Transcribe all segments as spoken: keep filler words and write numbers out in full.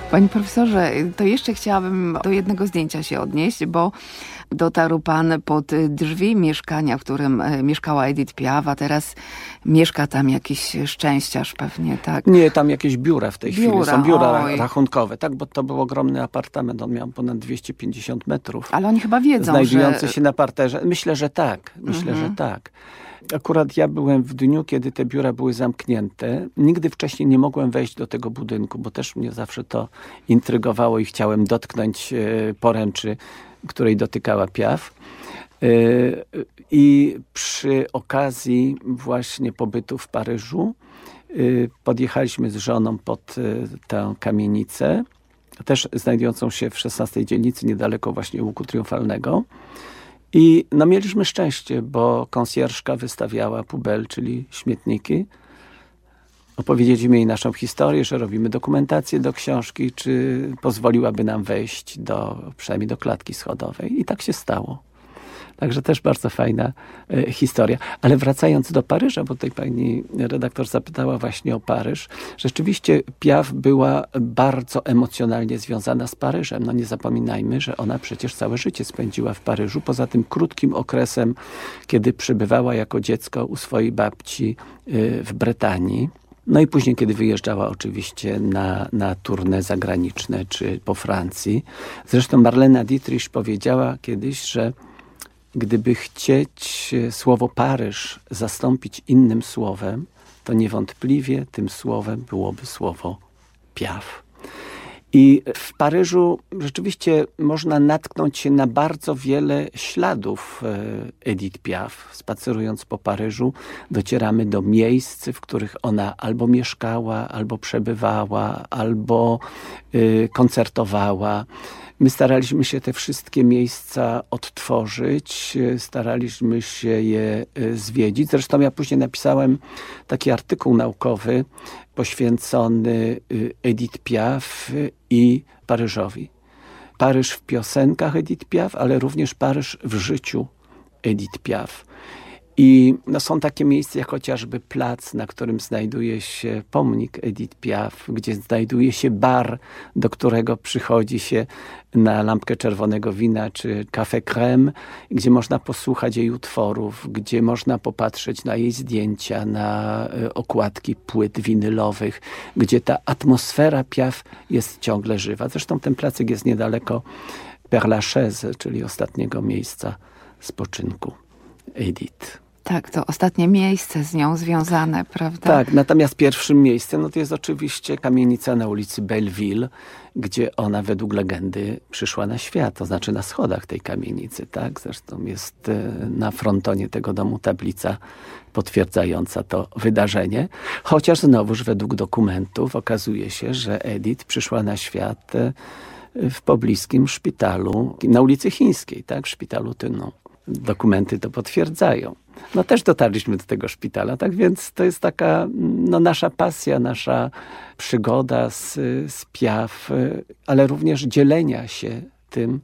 Panie profesorze, to jeszcze chciałabym do jednego zdjęcia się odnieść, bo dotarł pan pod drzwi mieszkania, w którym mieszkała Edith Piaf, a teraz mieszka tam jakiś szczęściarz pewnie, tak? Nie, tam jakieś biura w tej biura, chwili. Są biura oj. rachunkowe, tak? Bo to był ogromny apartament. On miał ponad dwieście pięćdziesiąt metrów. Ale oni chyba wiedzą, znajdujący że... się na parterze. Myślę, że tak. Myślę, mhm. że tak. Akurat ja byłem w dniu, kiedy te biura były zamknięte. Nigdy wcześniej nie mogłem wejść do tego budynku, bo też mnie zawsze to intrygowało i chciałem dotknąć poręczy, której dotykała Piaf. I przy okazji właśnie pobytu w Paryżu podjechaliśmy z żoną pod tę kamienicę, też znajdującą się w szesnastej dzielnicy, niedaleko właśnie Łuku Triumfalnego. I no, mieliśmy szczęście, bo konsjerżka wystawiała pubel, czyli śmietniki. Opowiedzieliśmy jej naszą historię, że robimy dokumentację do książki, czy pozwoliłaby nam wejść do, przynajmniej do klatki schodowej. I tak się stało. Także też bardzo fajna e, historia. Ale wracając do Paryża, bo tutaj pani redaktor zapytała właśnie o Paryż. Rzeczywiście Piaf była bardzo emocjonalnie związana z Paryżem. No nie zapominajmy, że ona przecież całe życie spędziła w Paryżu. Poza tym krótkim okresem, kiedy przebywała jako dziecko u swojej babci y, w Brytanii. No i później, kiedy wyjeżdżała oczywiście na, na tournée zagraniczne, czy po Francji. Zresztą Marlena Dietrich powiedziała kiedyś, że gdyby chcieć słowo Paryż zastąpić innym słowem, to niewątpliwie tym słowem byłoby słowo Piaf. I w Paryżu rzeczywiście można natknąć się na bardzo wiele śladów Edith Piaf. Spacerując po Paryżu docieramy do miejsc, w których ona albo mieszkała, albo przebywała, albo y, koncertowała. My staraliśmy się te wszystkie miejsca odtworzyć, staraliśmy się je zwiedzić. Zresztą ja później napisałem taki artykuł naukowy poświęcony Edith Piaf i Paryżowi. Paryż w piosenkach Edith Piaf, ale również Paryż w życiu Edith Piaf. I no, są takie miejsca jak chociażby plac, na którym znajduje się pomnik Edith Piaf, gdzie znajduje się bar, do którego przychodzi się na lampkę czerwonego wina czy café crème, gdzie można posłuchać jej utworów, gdzie można popatrzeć na jej zdjęcia, na okładki płyt winylowych, gdzie ta atmosfera Piaf jest ciągle żywa. Zresztą ten placek jest niedaleko Père Lachaise, czyli ostatniego miejsca spoczynku Edith. Tak, to ostatnie miejsce z nią związane, prawda? Tak, natomiast pierwszym miejscem no to jest oczywiście kamienica na ulicy Belleville, gdzie ona według legendy przyszła na świat, to znaczy na schodach tej kamienicy, tak? Zresztą jest na frontonie tego domu tablica potwierdzająca to wydarzenie. Chociaż znowuż według dokumentów okazuje się, że Edith przyszła na świat w pobliskim szpitalu na ulicy Chińskiej, tak? W szpitalu Tyną. Dokumenty to potwierdzają. No też dotarliśmy do tego szpitala, tak więc to jest taka no, nasza pasja, nasza przygoda z, z Piaf, ale również dzielenia się tym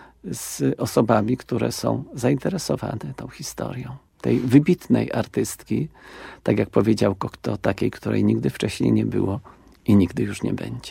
z osobami, które są zainteresowane tą historią. Tej wybitnej artystki, tak jak powiedział Cocteau, takiej, której nigdy wcześniej nie było i nigdy już nie będzie.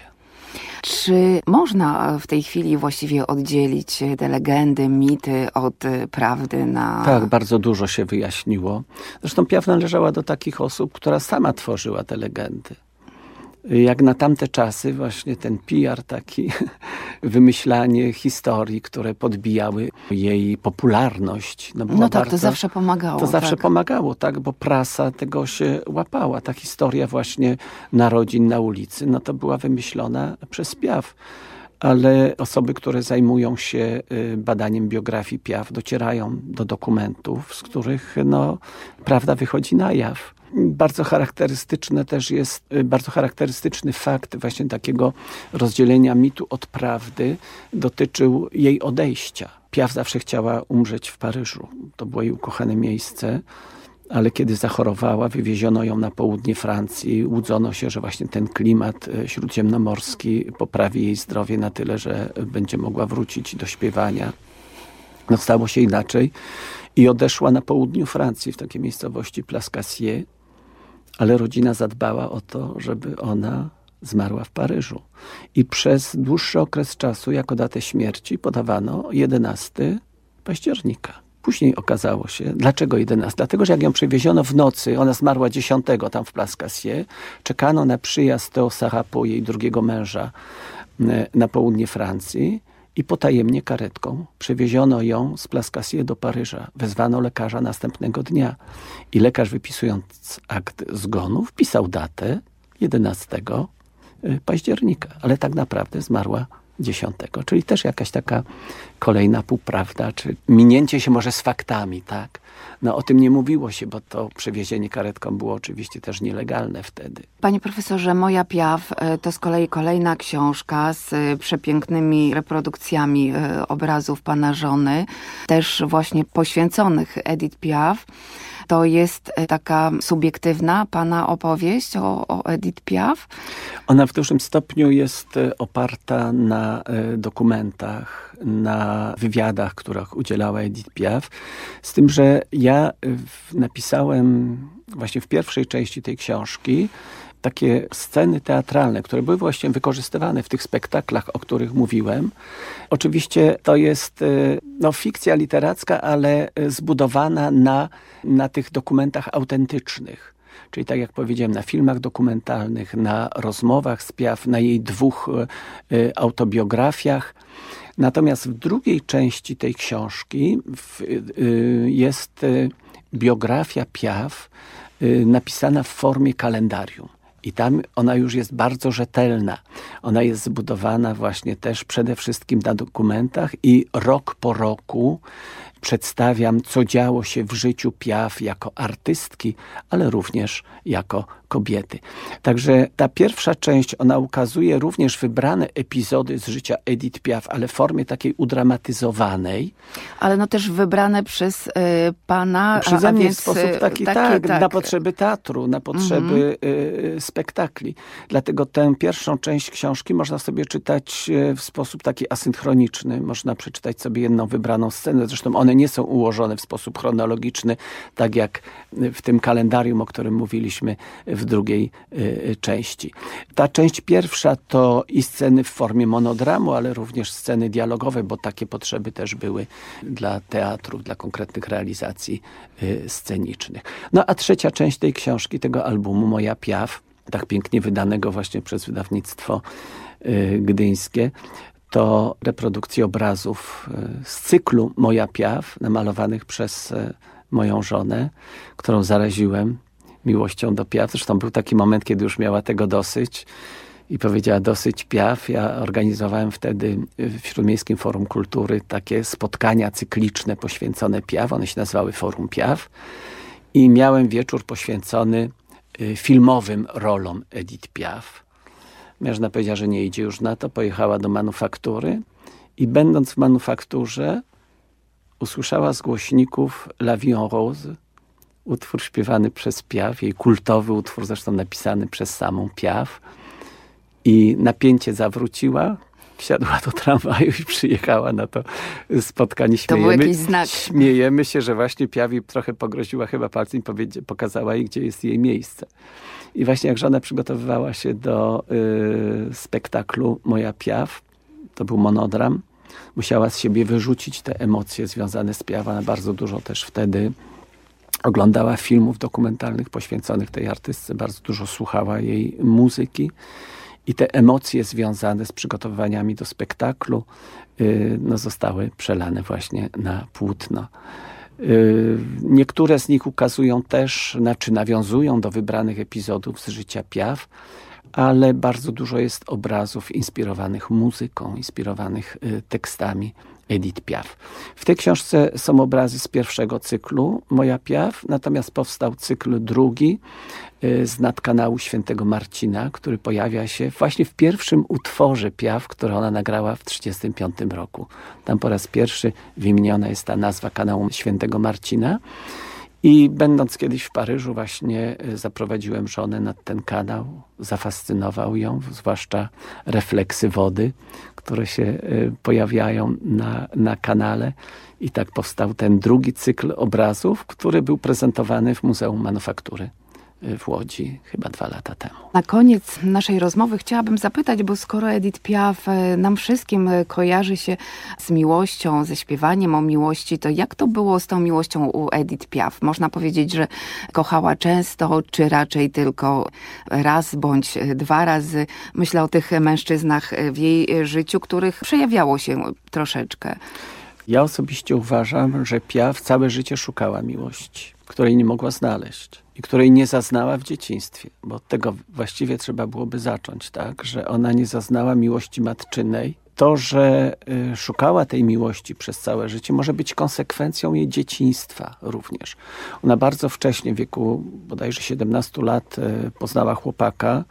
Czy można w tej chwili właściwie oddzielić te legendy, mity od prawdy na... Tak, bardzo dużo się wyjaśniło. Zresztą Piaf należała do takich osób, która sama tworzyła te legendy. Jak na tamte czasy właśnie ten P R taki, wymyślanie historii, które podbijały jej popularność. No, no tak, bardzo, to zawsze pomagało. To zawsze tak. pomagało, tak, bo prasa tego się łapała. Ta historia właśnie narodzin na ulicy, no to była wymyślona przez Piaf. Ale osoby, które zajmują się badaniem biografii Piaf, docierają do dokumentów, z których no, prawda wychodzi na jaw. Bardzo charakterystyczne też jest, bardzo charakterystyczny fakt właśnie takiego rozdzielenia mitu od prawdy dotyczył jej odejścia. Piaf zawsze chciała umrzeć w Paryżu. To było jej ukochane miejsce. Ale kiedy zachorowała, wywieziono ją na południe Francji. Łudzono się, że właśnie ten klimat śródziemnomorski poprawi jej zdrowie na tyle, że będzie mogła wrócić do śpiewania. No stało się inaczej i odeszła na południu Francji, w takiej miejscowości Plascassier, ale rodzina zadbała o to, żeby ona zmarła w Paryżu. I przez dłuższy okres czasu jako datę śmierci podawano jedenastego października. Później okazało się, dlaczego jedenastego? Dlatego, że jak ją przewieziono w nocy, ona zmarła dziesiątego tam w Place Cassier, czekano na przyjazd Theo Sarapo, jej drugiego męża, na południe Francji i potajemnie karetką przewieziono ją z Place Cassier do Paryża. Wezwano lekarza następnego dnia i lekarz, wypisując akt zgonu, wpisał datę jedenastego października, ale tak naprawdę zmarła dziesiątego. Czyli też jakaś taka kolejna półprawda, czy minięcie się może z faktami, tak? No o tym nie mówiło się, bo to przewiezienie karetką było oczywiście też nielegalne wtedy. Panie profesorze, Moja Piaf to z kolei kolejna książka z przepięknymi reprodukcjami obrazów pana żony, też właśnie poświęconych Edith Piaf. To jest taka subiektywna pana opowieść o, o Edith Piaf? Ona w dużym stopniu jest oparta na dokumentach, na wywiadach, których udzielała Edith Piaf. Z tym, że ja napisałem właśnie w pierwszej części tej książki takie sceny teatralne, które były właśnie wykorzystywane w tych spektaklach, o których mówiłem. Oczywiście to jest no, fikcja literacka, ale zbudowana na, na tych dokumentach autentycznych. Czyli tak jak powiedziałem, na filmach dokumentalnych, na rozmowach z Piaf, na jej dwóch y, autobiografiach. Natomiast w drugiej części tej książki w, y, jest y, biografia Piaf y, napisana w formie kalendarium. I tam ona już jest bardzo rzetelna. Ona jest zbudowana właśnie też przede wszystkim na dokumentach i rok po roku przedstawiam, co działo się w życiu Piaf jako artystki, ale również jako kobiety. Także ta pierwsza część, ona ukazuje również wybrane epizody z życia Edith Piaf, ale w formie takiej udramatyzowanej. Ale no też wybrane przez y, pana. Przeze a, mnie a więc, w sposób taki, taki, tak, tak, na potrzeby teatru, na potrzeby mhm. y, spektakli. Dlatego tę pierwszą część książki można sobie czytać w sposób taki asynchroniczny. Można przeczytać sobie jedną wybraną scenę. Zresztą one nie są ułożone w sposób chronologiczny, tak jak w tym kalendarium, o którym mówiliśmy w drugiej y, części. Ta część pierwsza to i sceny w formie monodramu, ale również sceny dialogowe, bo takie potrzeby też były dla teatrów, dla konkretnych realizacji y, scenicznych. No a trzecia część tej książki, tego albumu Moja Piaf, tak pięknie wydanego właśnie przez wydawnictwo y, gdyńskie, to reprodukcje obrazów z cyklu Moja Piaf, namalowanych przez moją żonę, którą zaraziłem miłością do Piaf. Zresztą był taki moment, kiedy już miała tego dosyć i powiedziała dosyć Piaf. Ja organizowałem wtedy w Śródmiejskim Forum Kultury takie spotkania cykliczne poświęcone Piaf. One się nazywały Forum Piaf. I miałem wieczór poświęcony filmowym rolom Edith Piaf. Mężna powiedziała, że nie idzie już na to. Pojechała do manufaktury i będąc w manufakturze usłyszała z głośników La Vie en Rose, utwór śpiewany przez Piaf, jej kultowy utwór, zresztą napisany przez samą Piaf. I napięcie zawróciła, wsiadła do tramwaju i przyjechała na to spotkanie. Śmiejemy, to był jakiś znak. Śmiejemy się, że właśnie Piaf jej trochę pogroziła chyba palcem i pokazała jej, gdzie jest jej miejsce. I właśnie jak żona przygotowywała się do y, spektaklu Moja Piaf, to był monodram, musiała z siebie wyrzucić te emocje związane z Piaf. Ona bardzo dużo też wtedy oglądała filmów dokumentalnych poświęconych tej artystce, bardzo dużo słuchała jej muzyki i te emocje związane z przygotowaniami do spektaklu y, no, zostały przelane właśnie na płótno. Niektóre z nich ukazują też, znaczy nawiązują do wybranych epizodów z życia Piaf, ale bardzo dużo jest obrazów inspirowanych muzyką, inspirowanych tekstami Edith Piaf. W tej książce są obrazy z pierwszego cyklu Moja Piaf, natomiast powstał cykl drugi z nadkanału Świętego Marcina, który pojawia się właśnie w pierwszym utworze Piaf, który ona nagrała w tysiąc dziewięćset trzydziestym piątym roku. Tam po raz pierwszy wymieniona jest ta nazwa kanału Świętego Marcina. I będąc kiedyś w Paryżu właśnie zaprowadziłem żonę nad ten kanał. Zafascynował ją, zwłaszcza refleksy wody, które się pojawiają na, na kanale. I tak powstał ten drugi cykl obrazów, który był prezentowany w Muzeum Manufaktury w Łodzi chyba dwa lata temu. Na koniec naszej rozmowy chciałabym zapytać, bo skoro Edith Piaf nam wszystkim kojarzy się z miłością, ze śpiewaniem o miłości, to jak to było z tą miłością u Edith Piaf? Można powiedzieć, że kochała często, czy raczej tylko raz bądź dwa razy? Myślę o tych mężczyznach w jej życiu, których przejawiało się troszeczkę. Ja osobiście uważam, że Piaf całe życie szukała miłości, której nie mogła znaleźć i której nie zaznała w dzieciństwie, bo od tego właściwie trzeba byłoby zacząć, tak, że ona nie zaznała miłości matczynej. To, że y, szukała tej miłości przez całe życie, może być konsekwencją jej dzieciństwa również. Ona bardzo wcześnie, w wieku bodajże siedemnastu lat, y, poznała chłopaka,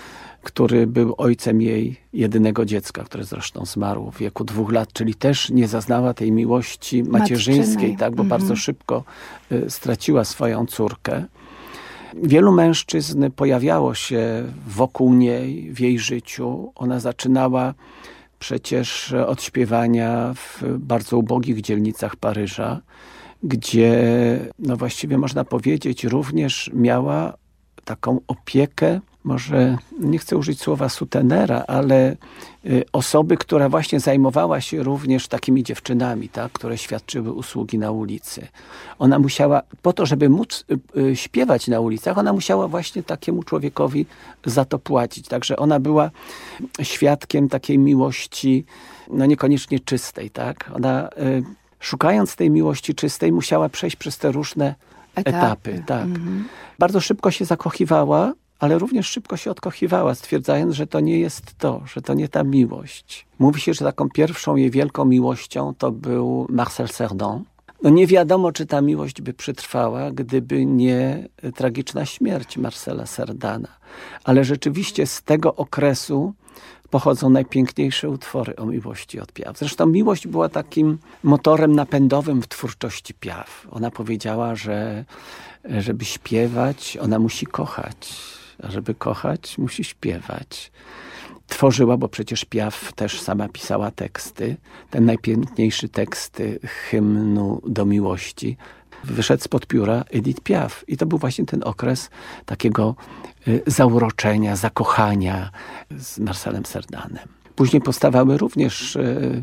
który był ojcem jej jedynego dziecka, które zresztą zmarł w wieku dwóch lat, czyli też nie zaznała tej miłości macierzyńskiej, Matczynej. tak, bo Mhm. bardzo szybko y, straciła swoją córkę. Wielu mężczyzn pojawiało się wokół niej w jej życiu. Ona zaczynała przecież od śpiewania w bardzo ubogich dzielnicach Paryża, gdzie no właściwie można powiedzieć również miała taką opiekę, może nie chcę użyć słowa sutenera, ale y, osoby, która właśnie zajmowała się również takimi dziewczynami, tak, które świadczyły usługi na ulicy. Ona musiała, po to, żeby móc y, y, śpiewać na ulicach, ona musiała właśnie takiemu człowiekowi za to płacić. Także ona była świadkiem takiej miłości, no niekoniecznie czystej, tak. Ona y, szukając tej miłości czystej musiała przejść przez te różne etapy. etapy tak. Mhm. Bardzo szybko się zakochiwała, ale również szybko się odkochiwała, stwierdzając, że to nie jest to, że to nie ta miłość. Mówi się, że taką pierwszą jej wielką miłością to był Marcel Cerdan. No nie wiadomo, czy ta miłość by przetrwała, gdyby nie tragiczna śmierć Marcela Cerdana. Ale rzeczywiście z tego okresu pochodzą najpiękniejsze utwory o miłości od Piaf. Zresztą miłość była takim motorem napędowym w twórczości Piaf. Ona powiedziała, że żeby śpiewać, ona musi kochać. A żeby kochać, musi śpiewać. Tworzyła, bo przecież Piaf też sama pisała teksty. Ten najpiękniejszy tekst hymnu do miłości wyszedł spod pióra Edith Piaf. I to był właśnie ten okres takiego zauroczenia, zakochania z Marcelem Cerdanem. Później powstawały również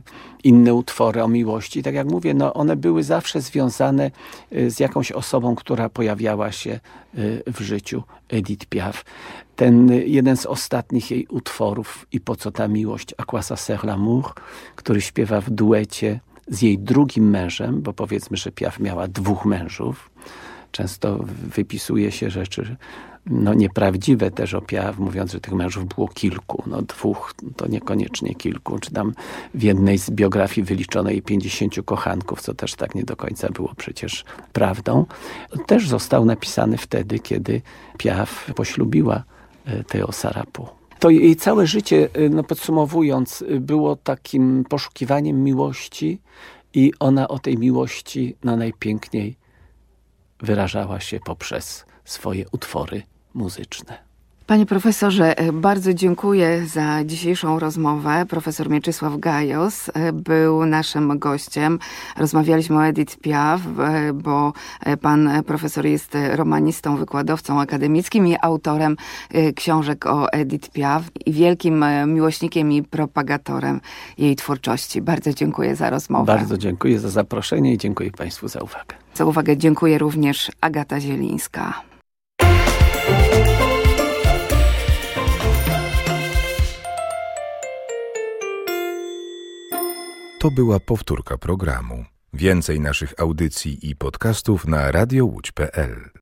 inne utwory o miłości. Tak jak mówię, no one były zawsze związane z jakąś osobą, która pojawiała się w życiu Edith Piaf. Ten jeden z ostatnich jej utworów, I po co ta miłość, À quoi ça sert l'amour, który śpiewa w duecie z jej drugim mężem, bo powiedzmy, że Piaf miała dwóch mężów. Często wypisuje się rzeczy no nieprawdziwe też o Piaf, mówiąc, że tych mężów było kilku. No dwóch to niekoniecznie kilku. Czy tam w jednej z biografii wyliczono jej pięćdziesięciu kochanków, co też tak nie do końca było przecież prawdą. Też został napisany wtedy, kiedy Piaf poślubiła Theo Sarapu. To jej całe życie, no podsumowując, było takim poszukiwaniem miłości i ona o tej miłości no najpiękniej wyrażała się poprzez swoje utwory muzyczne. Panie profesorze, bardzo dziękuję za dzisiejszą rozmowę. Profesor Mieczysław Gajos był naszym gościem. Rozmawialiśmy o Edith Piaf, bo pan profesor jest romanistą, wykładowcą akademickim i autorem książek o Edith Piaf i wielkim miłośnikiem i propagatorem jej twórczości. Bardzo dziękuję za rozmowę. Bardzo dziękuję za zaproszenie i dziękuję Państwu za uwagę. Za uwagę dziękuję również Agata Zielińska. To była powtórka programu. Więcej naszych audycji i podcastów na radio łódź kropka pe el.